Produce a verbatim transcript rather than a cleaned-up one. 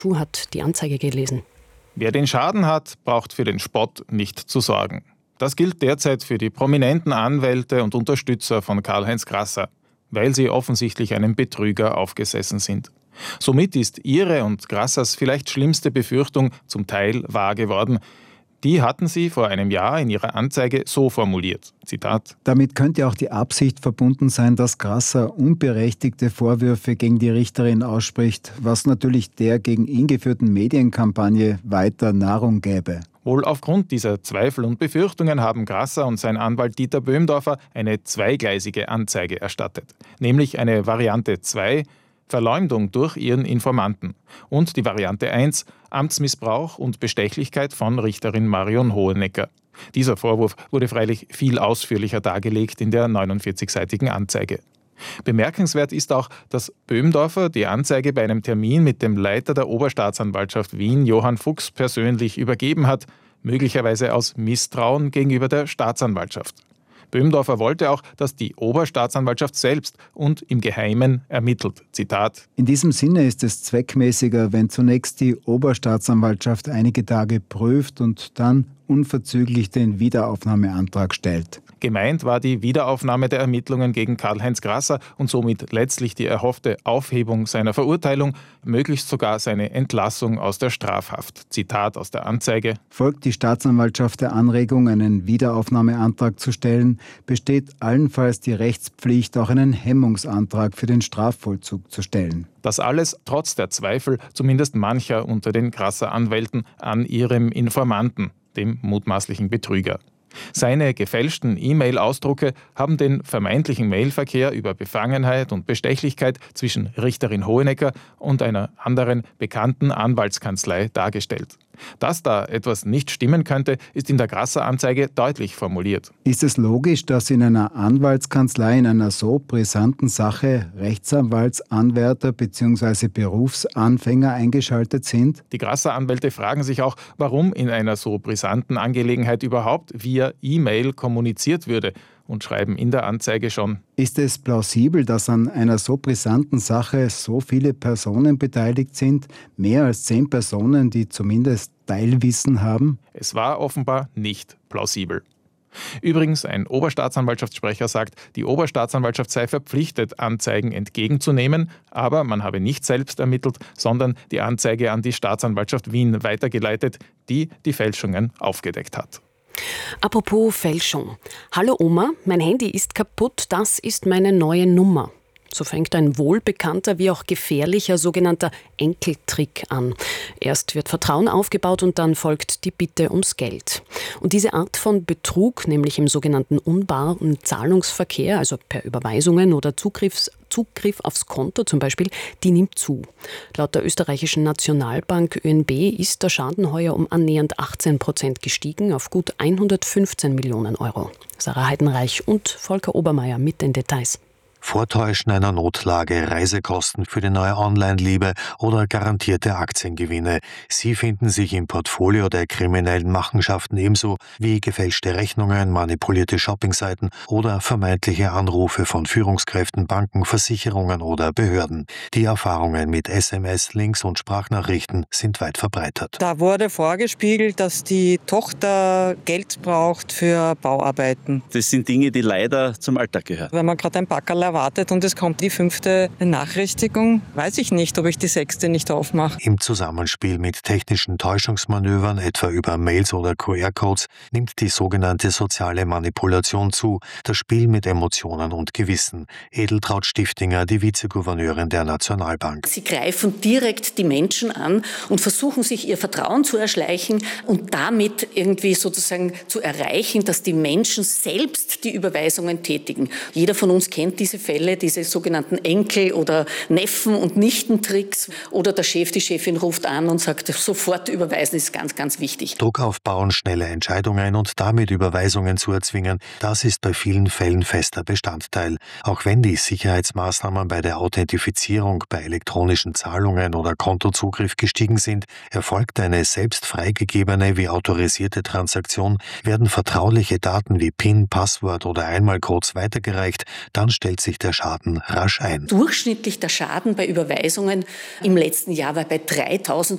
Schuh hat die Anzeige gelesen. Wer den Schaden hat, braucht für den Spott nicht zu sorgen. Das gilt derzeit für die prominenten Anwälte und Unterstützer von Karl-Heinz Grasser, weil sie offensichtlich einem Betrüger aufgesessen sind. Somit ist ihre und Grassers vielleicht schlimmste Befürchtung zum Teil wahr geworden. Die hatten sie vor einem Jahr in ihrer Anzeige so formuliert, Zitat: Damit könnte auch die Absicht verbunden sein, dass Grasser unberechtigte Vorwürfe gegen die Richterin ausspricht, was natürlich der gegen ihn geführten Medienkampagne weiter Nahrung gäbe. Wohl aufgrund dieser Zweifel und Befürchtungen haben Grasser und sein Anwalt Dieter Böhmdorfer eine zweigleisige Anzeige erstattet, nämlich eine Variante zwei, Verleumdung durch ihren Informanten, und die Variante eins, Amtsmissbrauch und Bestechlichkeit von Richterin Marion Hohenecker. Dieser Vorwurf wurde freilich viel ausführlicher dargelegt in der neunundvierzigseitigen Anzeige. Bemerkenswert ist auch, dass Böhmdorfer die Anzeige bei einem Termin mit dem Leiter der Oberstaatsanwaltschaft Wien, Johann Fuchs, persönlich übergeben hat, möglicherweise aus Misstrauen gegenüber der Staatsanwaltschaft. Böhmdorfer wollte auch, dass die Oberstaatsanwaltschaft selbst und im Geheimen ermittelt. Zitat: In diesem Sinne ist es zweckmäßiger, wenn zunächst die Oberstaatsanwaltschaft einige Tage prüft und dann unverzüglich den Wiederaufnahmeantrag stellt. Gemeint war die Wiederaufnahme der Ermittlungen gegen Karl-Heinz Grasser und somit letztlich die erhoffte Aufhebung seiner Verurteilung, möglichst sogar seine Entlassung aus der Strafhaft. Zitat aus der Anzeige: Folgt die Staatsanwaltschaft der Anregung, einen Wiederaufnahmeantrag zu stellen, besteht allenfalls die Rechtspflicht, auch einen Hemmungsantrag für den Strafvollzug zu stellen. Das alles trotz der Zweifel zumindest mancher unter den Grasser-Anwälten an ihrem Informanten, dem mutmaßlichen Betrüger. Seine gefälschten E-Mail-Ausdrucke haben den vermeintlichen Mailverkehr über Befangenheit und Bestechlichkeit zwischen Richterin Hohenecker und einer anderen bekannten Anwaltskanzlei dargestellt. Dass da etwas nicht stimmen könnte, ist in der Grasser-Anzeige deutlich formuliert. Ist es logisch, dass in einer Anwaltskanzlei in einer so brisanten Sache Rechtsanwaltsanwärter bzw. Berufsanfänger eingeschaltet sind? Die Grasser-Anwälte fragen sich auch, warum in einer so brisanten Angelegenheit überhaupt via E-Mail kommuniziert würde, und schreiben in der Anzeige schon: Ist es plausibel, dass an einer so brisanten Sache so viele Personen beteiligt sind? Mehr als zehn Personen, die zumindest Teilwissen haben? Es war offenbar nicht plausibel. Übrigens, ein Oberstaatsanwaltschaftssprecher sagt, die Oberstaatsanwaltschaft sei verpflichtet, Anzeigen entgegenzunehmen, aber man habe nicht selbst ermittelt, sondern die Anzeige an die Staatsanwaltschaft Wien weitergeleitet, die die Fälschungen aufgedeckt hat. Apropos Fälschung. Hallo Oma, mein Handy ist kaputt, das ist meine neue Nummer. So fängt ein wohlbekannter wie auch gefährlicher sogenannter Enkeltrick an. Erst wird Vertrauen aufgebaut und dann folgt die Bitte ums Geld. Und diese Art von Betrug, nämlich im sogenannten unbaren Zahlungsverkehr, also per Überweisungen oder Zugriffs Zugriff aufs Konto zum Beispiel, die nimmt zu. Laut der österreichischen Nationalbank Ö N B ist der Schaden heuer um annähernd achtzehn Prozent gestiegen auf gut hundertfünfzehn Millionen Euro. Sarah Heidenreich und Volker Obermeier mit den Details. Vortäuschen einer Notlage, Reisekosten für die neue Online-Liebe oder garantierte Aktiengewinne. Sie finden sich im Portfolio der kriminellen Machenschaften ebenso wie gefälschte Rechnungen, manipulierte Shoppingseiten oder vermeintliche Anrufe von Führungskräften, Banken, Versicherungen oder Behörden. Die Erfahrungen mit S M S, Links und Sprachnachrichten sind weit verbreitet. Da wurde vorgespiegelt, dass die Tochter Geld braucht für Bauarbeiten. Das sind Dinge, die leider zum Alltag gehören. Wenn man gerade ein Packerl erwartet und es kommt die fünfte Benachrichtigung, weiß ich nicht, ob ich die sechste nicht aufmache. Im Zusammenspiel mit technischen Täuschungsmanövern, etwa über Mails oder Q R-Codes, nimmt die sogenannte soziale Manipulation zu, das Spiel mit Emotionen und Gewissen. Edeltraud Stiftinger, die Vizegouverneurin der Nationalbank. Sie greifen direkt die Menschen an und versuchen sich ihr Vertrauen zu erschleichen und damit irgendwie sozusagen zu erreichen, dass die Menschen selbst die Überweisungen tätigen. Jeder von uns kennt diese Fälle, diese sogenannten Enkel- oder Neffen- und Nichtentricks. Oder der Chef, die Chefin ruft an und sagt, sofort überweisen ist ganz, ganz wichtig. Druck aufbauen, schnelle Entscheidungen und damit Überweisungen zu erzwingen, das ist bei vielen Fällen fester Bestandteil. Auch wenn die Sicherheitsmaßnahmen bei der Authentifizierung bei elektronischen Zahlungen oder Kontozugriff gestiegen sind, erfolgt eine selbst freigegebene wie autorisierte Transaktion, werden vertrauliche Daten wie PIN, Passwort oder Einmalcodes weitergereicht, dann stellt sich der Schaden rasch ein. Durchschnittlich der Schaden bei Überweisungen im letzten Jahr war bei dreitausend